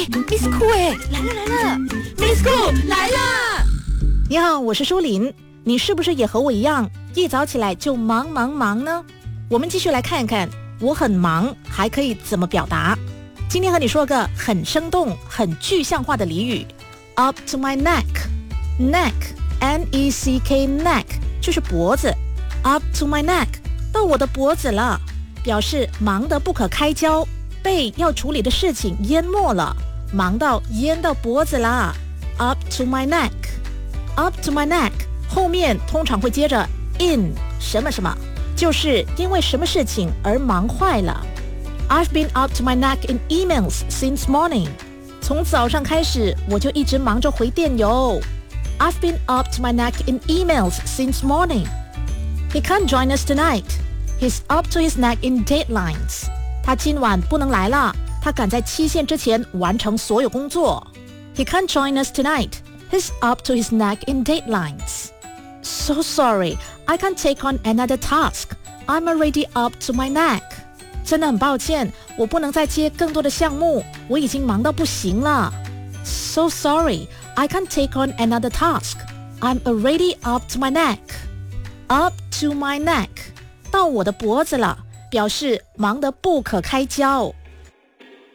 ，Miss Cool 来了 ，Miss Cool 来了！ 你好，我是舒琳。你是不是也和我一样，一早起来就忙呢？我们继续来看一看，我很忙还可以怎么表达。今天和你说个很生动、很具象化的俚语 ，up to my neck，neck N-E-C-K neck 就是脖子 ，up to my neck 到我的脖子了，表示忙得不可开交，被要处理的事情淹没了，忙到淹到脖子啦 ，up to my neck，up to my neck 后面通常会接着 in 什么什么，就是因为什么事情而忙坏了。I've been up to my neck in emails since morning. 从早上开始，我就一直忙着回电邮。I've been up to my neck in emails since morning. He can't join us tonight. He's up to his neck in deadlines. 他今晚不能来了，他赶在期限之前完成所有工作。He can't join us tonight. He's up to his neck in deadlines. So sorry, I can't take on another task. I'm already up to my neck. 真的很抱歉，我不能再接更多的项目，我已经忙到不行了。So sorry, I can't take on another task. I'm already up to my neck. Up to my neck, 到我的脖子了，表示忙得不可开交。